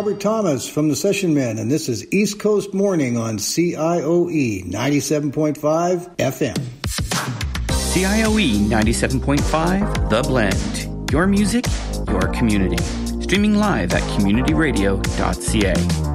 Robert Thomas from the Session Men, and this is East Coast Morning on CIOE 97.5 FM. CIOE 97.5, The Blend. Your music, your community. Streaming live at communityradio.ca.